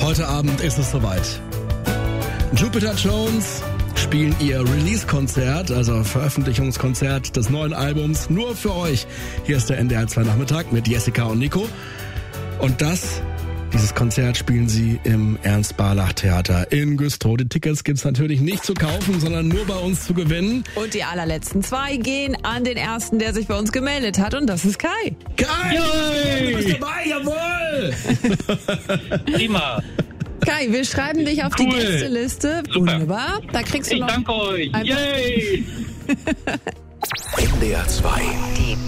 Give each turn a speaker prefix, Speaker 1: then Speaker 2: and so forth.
Speaker 1: Heute Abend ist es soweit. Jupiter Jones spielen ihr Release-Konzert, also Veröffentlichungskonzert des neuen Albums, nur für euch. Hier ist der NDR 2 Nachmittag mit Jessica und Nico. Und dieses Konzert spielen sie im Ernst-Barlach-Theater in Güstrow. Die Tickets gibt's natürlich nicht zu kaufen, sondern nur bei uns zu gewinnen.
Speaker 2: Und die allerletzten 2 gehen an den ersten, der sich bei uns gemeldet hat, und das ist Kai.
Speaker 1: Kai!
Speaker 3: Yay!
Speaker 1: Du bist dabei, jawohl!
Speaker 3: Prima.
Speaker 2: Kai, wir schreiben dich auf die Gästeliste.
Speaker 3: Super.
Speaker 2: Wunderbar. Da kriegst du
Speaker 3: Ich
Speaker 2: noch...
Speaker 3: danke euch.
Speaker 2: Einfach-
Speaker 3: Yay!
Speaker 4: NDR 2.
Speaker 5: Die